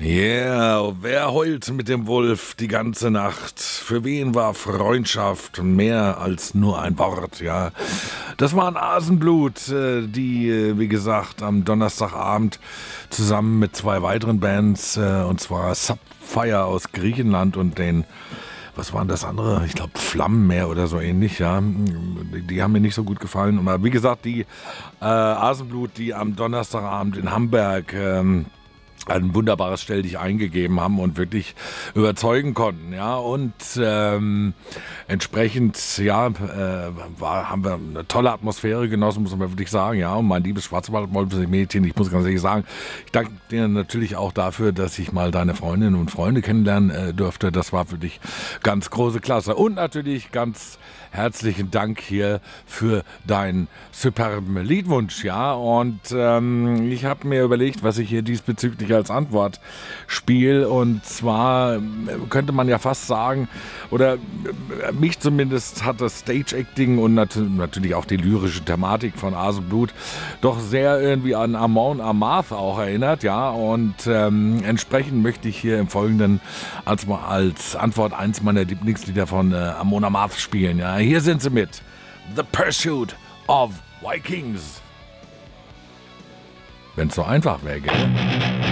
Yeah, wer heult mit dem Wolf die ganze Nacht? Für wen war Freundschaft mehr als nur ein Wort, ja? Das waren Asenblut, die, wie gesagt, am Donnerstagabend zusammen mit zwei weiteren Bands, und zwar Subfire aus Griechenland und den, was waren das andere? Ich glaube Flammenmeer oder so ähnlich, ja. Die haben mir nicht so gut gefallen. Aber wie gesagt, die Asenblut, die am Donnerstagabend in Hamburg ein wunderbares Stell dich eingegeben haben und wirklich überzeugen konnten, ja, und entsprechend, ja, haben wir eine tolle Atmosphäre genossen, muss man wirklich sagen, ja, und mein liebes Schwarzwaldmädchen, ich muss ganz ehrlich sagen, ich danke dir natürlich auch dafür, dass ich mal deine Freundinnen und Freunde kennenlernen durfte, das war für dich ganz große Klasse und natürlich ganz herzlichen Dank hier für deinen superben Liedwunsch, ja, und ich habe mir überlegt, was ich hier diesbezüglich als Antwort spiele, und zwar könnte man ja fast sagen, oder mich zumindest hat das Stage-Acting und natürlich auch die lyrische Thematik von Asenblut doch sehr irgendwie an Amon Amarth auch erinnert, ja, und entsprechend möchte ich hier im Folgenden als Antwort eins meiner Lieblingslieder von Amon Amarth spielen, ja. Hier sind sie mit The Pursuit of Vikings. Wenn es so einfach wäre, gell?